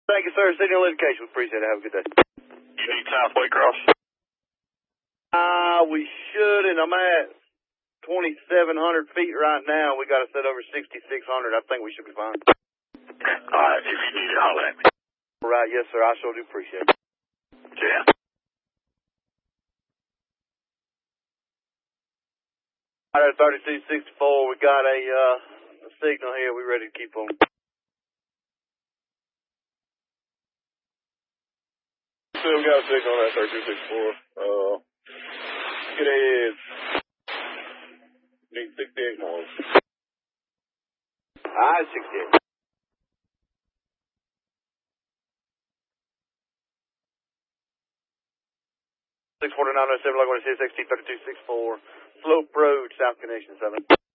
Thank you, sir. Signal indication. We appreciate it. Have a good day. You need Southway Cross? We should, and I'm at 2,700 feet right now. We got to set over 6,600. I think we should be fine. All right, if you need it, holler at me. All right, yes, sir. I sure do appreciate it. Yeah. All right, 3264. We got a signal here. We ready to keep on. So we got a signal on that 3264. It is. Need 68 more. All right, 68. 64907, like what it says, XT 3264, Slope Road, South Connection 7.